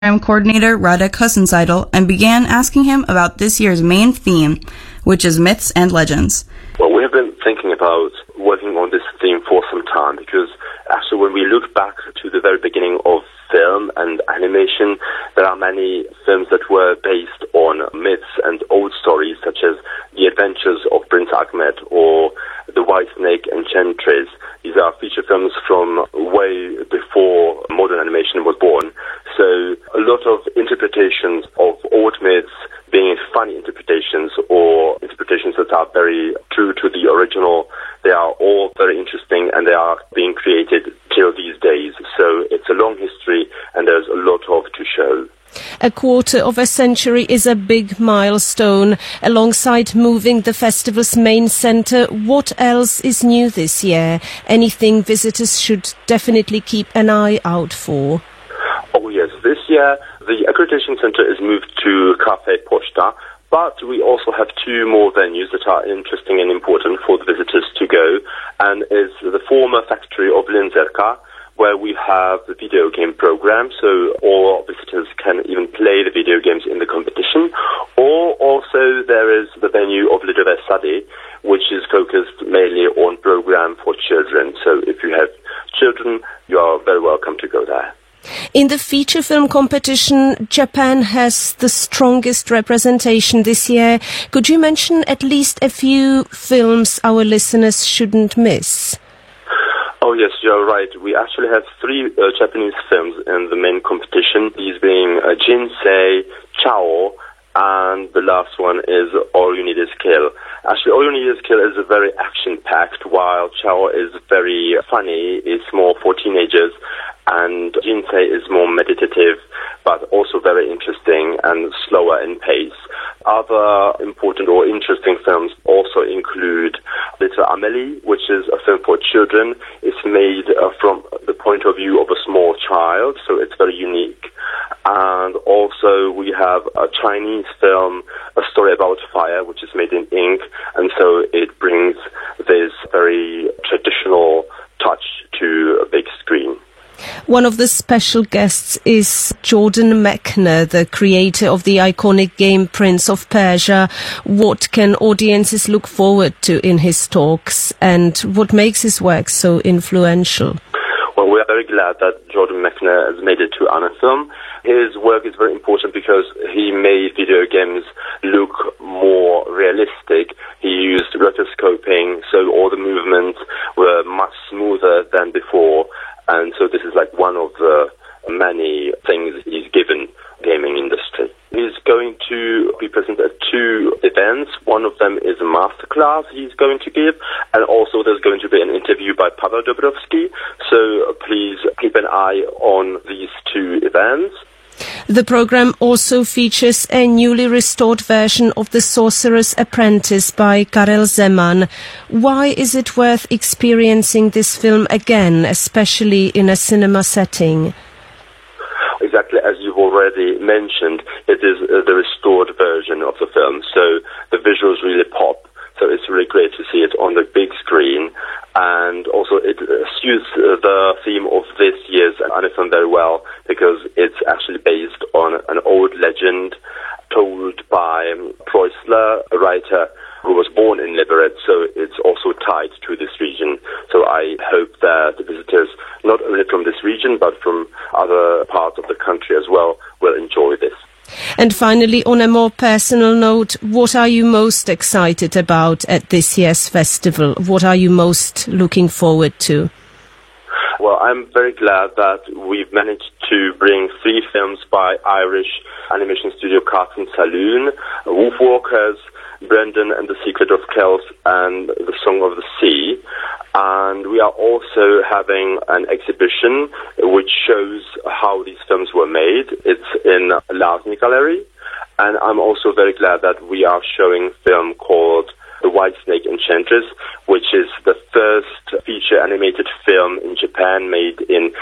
coordinator Radek Husenseidel and began asking him about this year's main theme, which is myths and legends. Well, we have been thinking about working on this theme for some time because actually when we look back to the very beginning of film and animation, there are many films that were based on myths and old stories such as The Adventures of Prince Ahmed or The White Snake Enchantress. These are feature films from way before modern animation was born. So a lot of interpretations of old myths, being it funny interpretations or interpretations that are very true to the original, they are all very interesting and they are being created till these days. So it's a long history and there's a lot of to show. A quarter of a century is a big milestone. Alongside moving the festival's main centre, what else is new this year? Anything visitors should definitely keep an eye out for? Oh yes, this year the accreditation centre is moved to Café Poczta, but we also have two more venues that are interesting and important for the visitors to go, and is the former factory of Linzerka, where we have the video game program, so all visitors can even play the video games in the competition. Or also there is the venue of Lidové Sady, which is focused mainly on program for children. So if you have children, you are very welcome to go there. In the feature film competition, Japan has the strongest representation this year. Could you mention at least a few films our listeners shouldn't miss? Oh yes, you're right. We actually have three Japanese films in the main competition, these being Jinsei, Chao, and the last one is All You Need Is Kill. Actually, All You Need Is Kill is very action-packed, while Chao is very funny, it's more for teenagers, and Jinsei is more meditative, but also very interesting and slower in pace. Other important or interesting films also include Little Amelie, which is a film for children. It's made from the point of view of a small child, so it's very unique. And also we have a Chinese film, A Story About Fire, which is made in ink, and so it brings this very traditional touch to a big screen. One of the special guests is Jordan Mechner, the creator of the iconic game Prince of Persia. What can audiences look forward to in his talks, and what makes his work so influential? Well, we are very glad that Jordan Mechner has made it to Anafilm. His work is very important because he made video games look more realistic. He used rotoscoping, so all the movements were much smoother than before. And so this is like one of the many things he's given gaming industry. He's going to be present at two events. One of them is a masterclass he's going to give, and also there's going to be an interview by Pavel Dobrovsky. So please keep an eye on these two events. The program also features a newly restored version of The Sorcerer's Apprentice by Karel Zeman. Why is it worth experiencing this film again, especially in a cinema setting? Exactly as you've already mentioned, it is the restored version of the film, so the visuals really pop. So it's really great to see it on the big screen, and also it suits the theme of this year's Anafilm very well because it's actually based on an old legend told by Preußler, a writer who was born in Liberec, so it's also tied to this region. So I hope that the visitors, not only from this region but from other parts of the country as well, will enjoy this. And finally, on a more personal note, what are you most excited about at this year's festival? What are you most looking forward to? Well, I'm very glad that we've managed to bring three films by Irish animation studio Cartoon Saloon, Wolfwalkers, Brendan and the Secret of Kells, and The Song of the Sea. And we are also having an exhibition which shows how these films were made. It's in Lasny Gallery. And I'm also very glad that we are showing a film called The White Snake Enchantress, which is the first feature animated film in Japan made in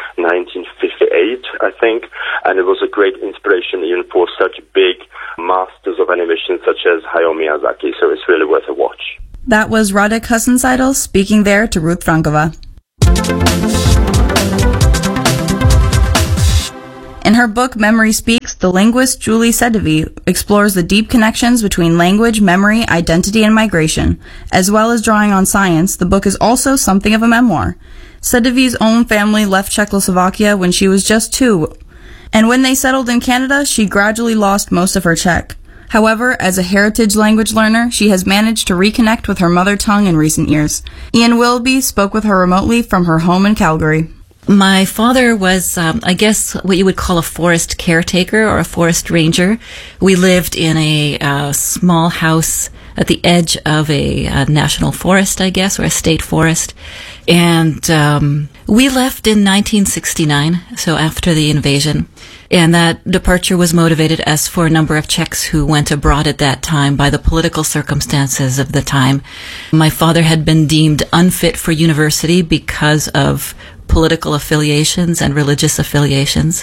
1958, I think. And it was a great inspiration even for such big masters of animation such as Hayao Miyazaki. So it's really worth a watch. That was Radek Husenseidel speaking there to Ruth Frankova. In In her book Memory Speaks, the linguist Julie Sedivy explores the deep connections between language, memory, identity, and migration. As well as drawing on science, the book is also something of a memoir. Sedivy's own family left Czechoslovakia when she was just 2, and when they settled in Canada, she gradually lost most of her Czech. However, as a heritage language learner, she has managed to reconnect with her mother tongue in recent years. Ian Willoughby spoke with her remotely from her home in Calgary. My father was, I guess, what you would call a forest caretaker or a forest ranger. We lived in a small house at the edge of a national forest, I guess, or a state forest. And we left in 1969, so after the invasion. And that departure was motivated, as for a number of Czechs who went abroad at that time, by the political circumstances of the time. My father had been deemed unfit for university because of political affiliations and religious affiliations.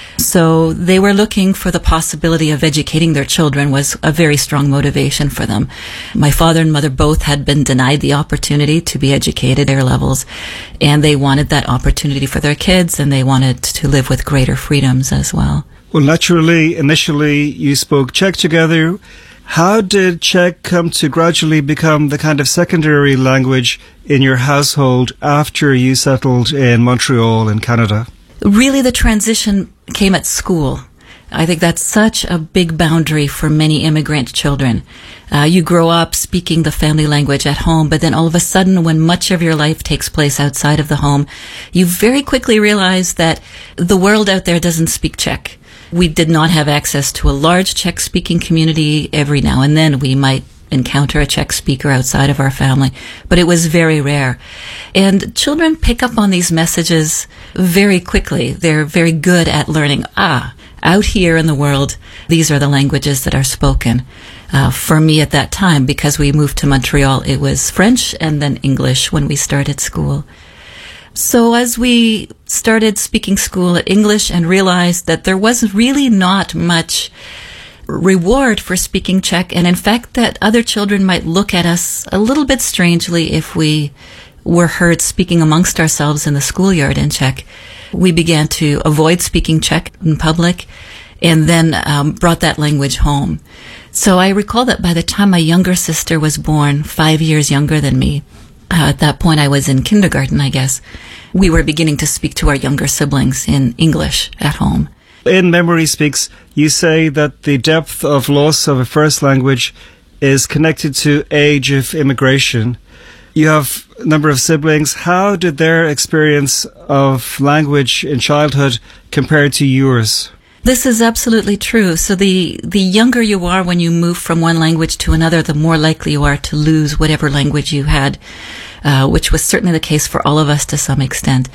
So they were looking for the possibility of educating their children was a very strong motivation for them. My father and mother both had been denied the opportunity to be educated at their levels, and they wanted that opportunity for their kids, and they wanted to live with greater freedoms as well. Well, naturally, initially you spoke Czech together. How did Czech come to gradually become the kind of secondary language in your household after you settled in Montreal in Canada? Really, the transition came at school. I think that's such a big boundary for many immigrant children. You grow up speaking the family language at home, but then all of a sudden, when much of your life takes place outside of the home, you very quickly realize that the world out there doesn't speak Czech. We did not have access to a large Czech-speaking community. Every now and then we might encounter a Czech speaker outside of our family, but it was very rare. And children pick up on these messages very quickly. They're very good at learning, out here in the world, these are the languages that are spoken. For me at that time, because we moved to Montreal, it was French and then English when we started school. So as we started speaking school at English and realized that there was really not much reward for speaking Czech, and in fact that other children might look at us a little bit strangely if we were heard speaking amongst ourselves in the schoolyard in Czech, we began to avoid speaking Czech in public and then brought that language home. So I recall that by the time my younger sister was born, 5 years younger than me, at that point I was in kindergarten, I guess, we were beginning to speak to our younger siblings in English at home. In Memory Speaks, you say that the depth of loss of a first language is connected to age of immigration. You have a number of siblings. How did their experience of language in childhood compare to yours? This is absolutely true. So the younger you are when you move from one language to another, the more likely you are to lose whatever language you had, which was certainly the case for all of us to some extent.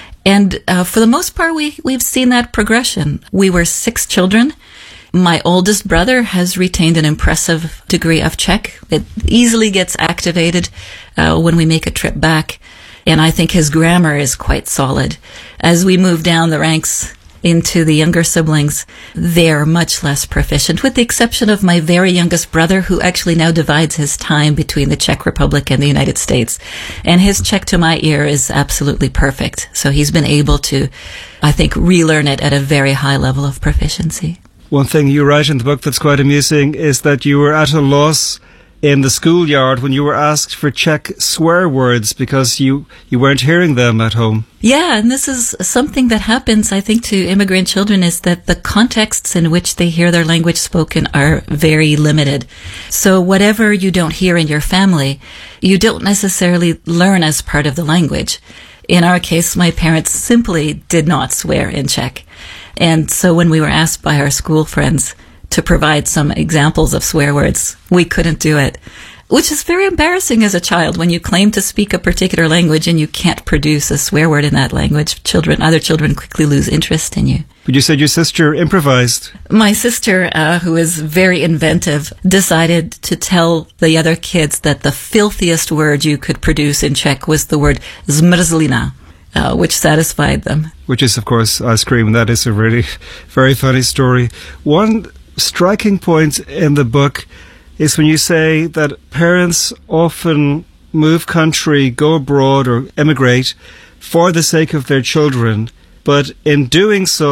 And for the most part, we've seen that progression. We were 6 children. My oldest brother has retained an impressive degree of Czech. It easily gets activated when we make a trip back. And I think his grammar is quite solid. As we move down the ranks into the younger siblings, they're much less proficient, with the exception of my very youngest brother, who actually now divides his time between the Czech Republic and the United States. And his Czech to my ear is absolutely perfect. So he's been able to, I think, relearn it at a very high level of proficiency. One thing you write in the book that's quite amusing is that you were at a loss in the schoolyard when you were asked for Czech swear words because you weren't hearing them at home. Yeah, and this is something that happens, I think, to immigrant children, is that the contexts in which they hear their language spoken are very limited. So whatever you don't hear in your family, you don't necessarily learn as part of the language. In our case, my parents simply did not swear in Czech. And so when we were asked by our school friends to provide some examples of swear words, we couldn't do it, which is very embarrassing as a child when you claim to speak a particular language and you can't produce a swear word in that language. Other children quickly lose interest in you. But you said your sister improvised. My sister, who is very inventive, decided to tell the other kids that the filthiest word you could produce in Czech was the word zmrzlina, which satisfied them. Which is, of course, ice cream. That is a really very funny story. One striking point in the book is when you say that parents often move country, go abroad or emigrate for the sake of their children, but in doing so,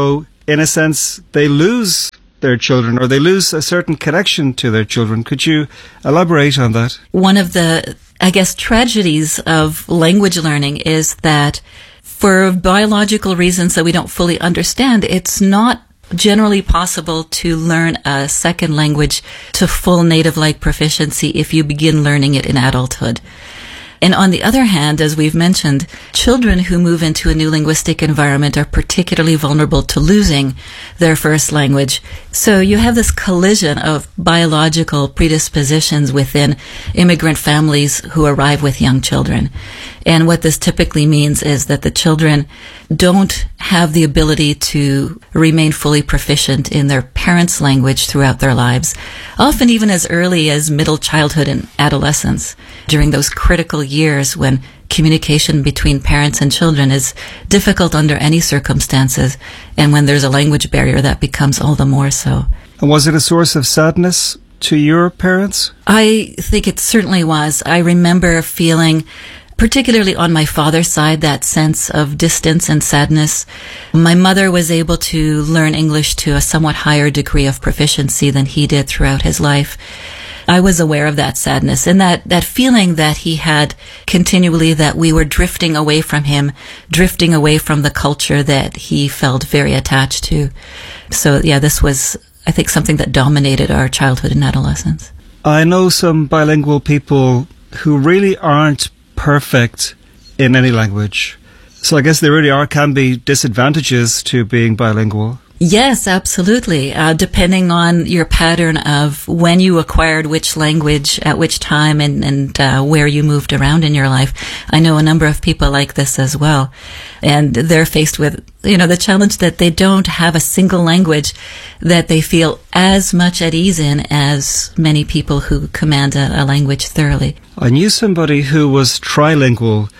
in a sense, they lose their children, or they lose a certain connection to their children. Could you elaborate on that? One of the, I guess, tragedies of language learning is that for biological reasons that we don't fully understand, it's not generally possible to learn a second language to full native-like proficiency if you begin learning it in adulthood. And on the other hand, as we've mentioned, children who move into a new linguistic environment are particularly vulnerable to losing their first language. So you have this collision of biological predispositions within immigrant families who arrive with young children. And what this typically means is that the children don't have the ability to remain fully proficient in their parents' language throughout their lives, often even as early as middle childhood and adolescence, during those critical years when communication between parents and children is difficult under any circumstances, and when there's a language barrier that becomes all the more so. And was it a source of sadness to your parents? I think it certainly was. I remember feeling, particularly on my father's side, that sense of distance and sadness. My mother was able to learn English to a somewhat higher degree of proficiency than he did throughout his life. I was aware of that sadness and that feeling that he had continually, that we were drifting away from him, drifting away from the culture that he felt very attached to. So yeah, this was, I think, something that dominated our childhood and adolescence. I know some bilingual people who really aren't perfect in any language. So I guess there really can be disadvantages to being bilingual. Yes, absolutely. Depending on your pattern of when you acquired which language at which time and where you moved around in your life. I know a number of people like this as well. And they're faced with, the challenge that they don't have a single language that they feel as much at ease in as many people who command a language thoroughly. I knew somebody who was trilingual,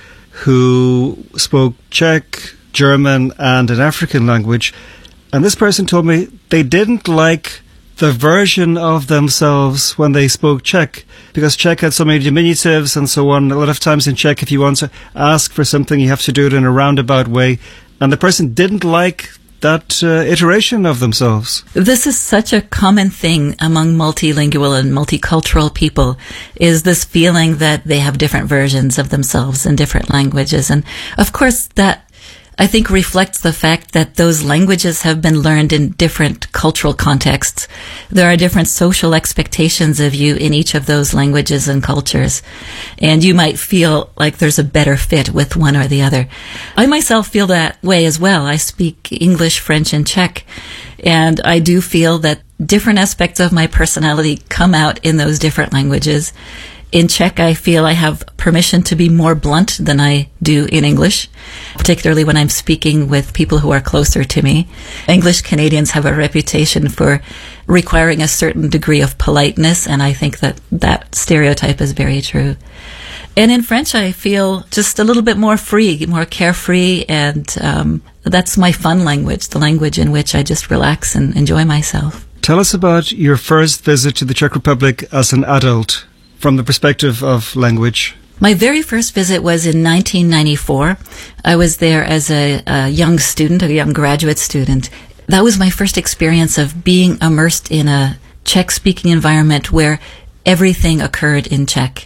who spoke Czech, German, and an African language. And this person told me they didn't like the version of themselves when they spoke Czech, because Czech had so many diminutives and so on. A lot of times in Czech, if you want to ask for something, you have to do it in a roundabout way. And the person didn't like that iteration of themselves. This is such a common thing among multilingual and multicultural people, is this feeling that they have different versions of themselves in different languages. And of course, that I think reflects the fact that those languages have been learned in different cultural contexts. There are different social expectations of you in each of those languages and cultures. And you might feel like there's a better fit with one or the other. I myself feel that way as well. I speak English, French, and Czech. And I do feel that different aspects of my personality come out in those different languages. In Czech, I feel I have permission to be more blunt than I do in English, particularly when I'm speaking with people who are closer to me. English Canadians have a reputation for requiring a certain degree of politeness, and I think that stereotype is very true. And in French, I feel just a little bit more free, more carefree, and that's my fun language, the language in which I just relax and enjoy myself. Tell us about your first visit to the Czech Republic as an adult, from the perspective of language. My very first visit was in 1994. I was there as a young student, a young graduate student. That was my first experience of being immersed in a Czech-speaking environment where everything occurred in Czech.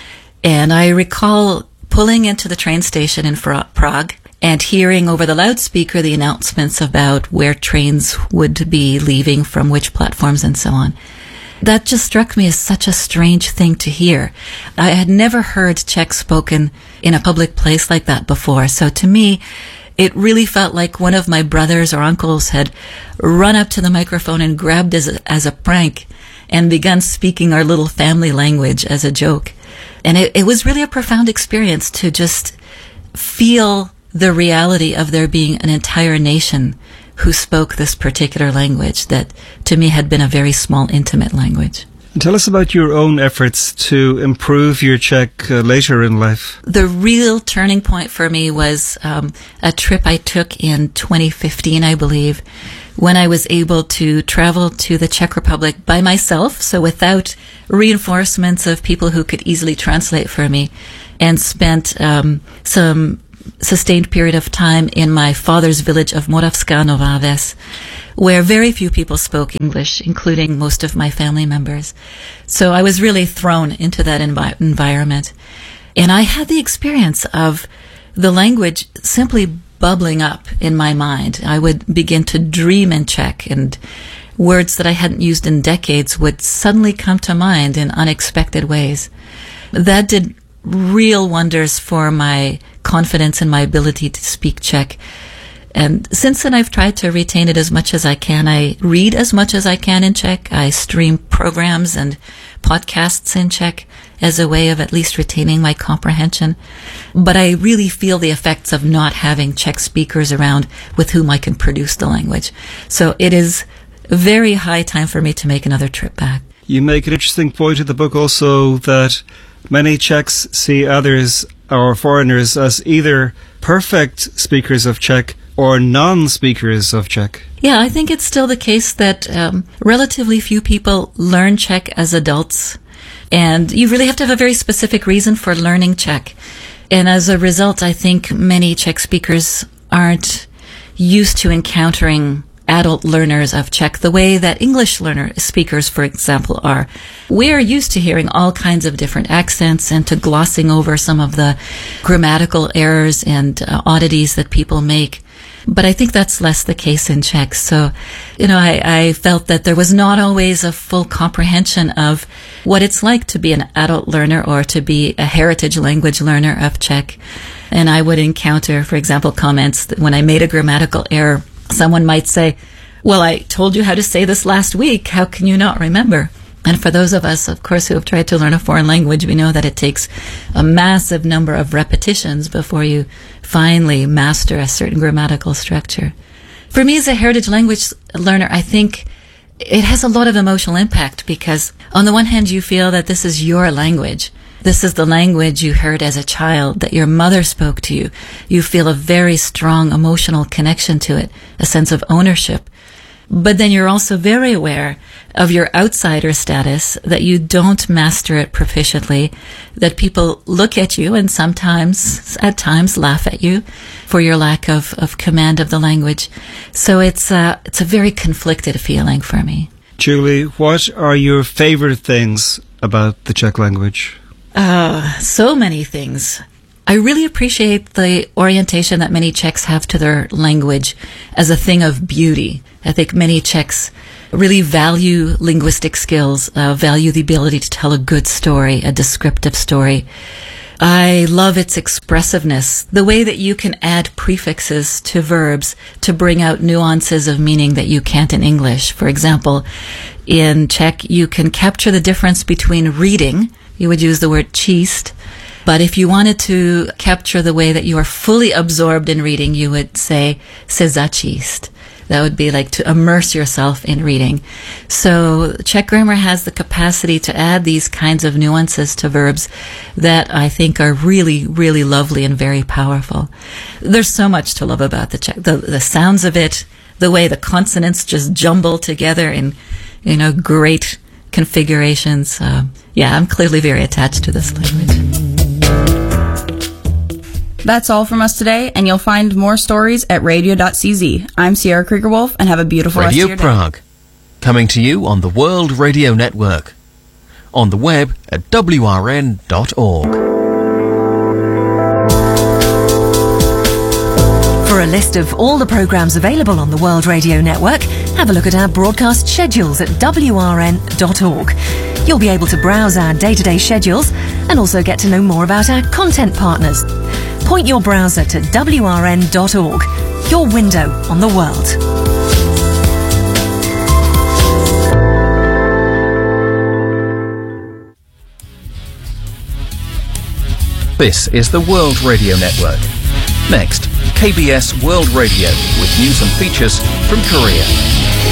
And I recall pulling into the train station in Prague and hearing over the loudspeaker the announcements about where trains would be leaving from which platforms and so on. That just struck me as such a strange thing to hear. I had never heard Czech spoken in a public place like that before. So to me, it really felt like one of my brothers or uncles had run up to the microphone and grabbed as a prank and begun speaking our little family language as a joke. And it was really a profound experience to just feel the reality of there being an entire nation who spoke this particular language that to me had been a very small, intimate language. And tell us about your own efforts to improve your Czech later in life. The real turning point for me was a trip I took in 2015, I believe, when I was able to travel to the Czech Republic by myself, so without reinforcements of people who could easily translate for me, and spent some sustained period of time in my father's village of Moravská Nová Ves, where very few people spoke English, including most of my family members. So I was really thrown into that environment. And I had the experience of the language simply bubbling up in my mind. I would begin to dream in Czech, and words that I hadn't used in decades would suddenly come to mind in unexpected ways. That did real wonders for my confidence and my ability to speak Czech. And since then, I've tried to retain it as much as I can. I read as much as I can in Czech. I stream programs and podcasts in Czech as a way of at least retaining my comprehension. But I really feel the effects of not having Czech speakers around with whom I can produce the language. So it is a very high time for me to make another trip back. You make an interesting point in the book also that many Czechs see others or foreigners as either perfect speakers of Czech or non-speakers of Czech. Yeah, I think it's still the case that relatively few people learn Czech as adults. And you really have to have a very specific reason for learning Czech. And as a result, I think many Czech speakers aren't used to encountering adult learners of Czech the way that English speakers, for example, are. We're used to hearing all kinds of different accents and to glossing over some of the grammatical errors and oddities that people make. But I think that's less the case in Czech. So, I felt that there was not always a full comprehension of what it's like to be an adult learner or to be a heritage language learner of Czech. And I would encounter, for example, comments that when I made a grammatical error, someone might say, well, I told you how to say this last week. How can you not remember? And for those of us, of course, who have tried to learn a foreign language, we know that it takes a massive number of repetitions before you finally master a certain grammatical structure. For me, as a heritage language learner, I think it has a lot of emotional impact because on the one hand, you feel that this is your language. This is the language you heard as a child, that your mother spoke to you. You feel a very strong emotional connection to it, a sense of ownership. But then you're also very aware of your outsider status, that you don't master it proficiently, that people look at you and sometimes, at times, laugh at you for your lack of command of the language. So it's a very conflicted feeling for me. Julie, what are your favorite things about the Czech language? So many things. I really appreciate the orientation that many Czechs have to their language as a thing of beauty. I think many Czechs really value linguistic skills, value the ability to tell a good story, a descriptive story. I love its expressiveness, the way that you can add prefixes to verbs to bring out nuances of meaning that you can't in English. For example, in Czech, you can capture the difference between reading. You would use the word číst. But if you wanted to capture the way that you are fully absorbed in reading, you would say se začíst. That would be like to immerse yourself in reading. So Czech grammar has the capacity to add these kinds of nuances to verbs that I think are really, really lovely and very powerful. There's so much to love about the Czech. The sounds of it, the way the consonants just jumble together in, great configurations. I'm clearly very attached to this language. That's all from us today, and you'll find more stories at radio.cz. I'm Sierra Krieger-Wolf, and have a beautiful rest of your day. Radio Prague, coming to you on the World Radio Network, on the web at wrn.org. For a list of all the programmes available on the World Radio Network, have a look at our broadcast schedules at wrn.org. You'll be able to browse our day-to-day schedules and also get to know more about our content partners. Point your browser to wrn.org, your window on the world. This is the World Radio Network. Next, KBS World Radio with news and features from Korea.